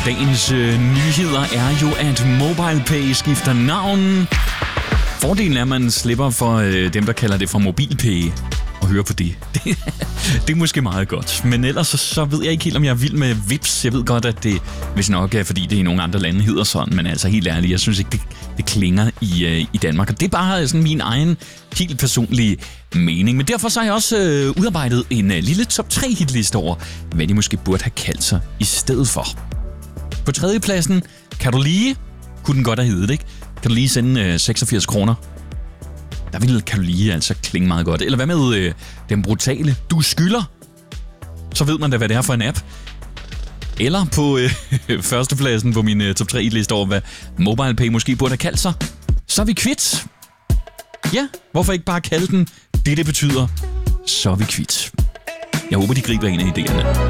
dagens nyheder er jo, at MobilePay skifter navn. Fordelen er, at man slipper for dem, der kalder det for MobilePay, og høre på det. Det er måske meget godt. Men ellers så ved jeg ikke helt, om jeg er vild med Vipps. Jeg ved godt, at det hvis nok er, fordi det i nogle andre lande hedder sådan. Men altså helt ærligt, jeg synes ikke, det klinger i Danmark. Og det er bare sådan min egen helt personlige mening. Men derfor så har jeg også udarbejdet en lille top 3 hitliste over, hvad de måske burde have kaldt sig i stedet for. På tredjepladsen, kan du lige, kunne den godt have heddet, ikke? Kan du lige sende 86 kroner? Der ville kan du lige altså klinge meget godt. Eller hvad med den brutale du skylder? Så ved man da, hvad det er for en app. Eller på førstepladsen på min top 3-liste over, hvad MobilePay måske burde have kaldt sig. Så er vi kvit. Ja, hvorfor ikke bare kalde den det betyder? Så er vi kvit. Jeg håber, de griber en af idéerne.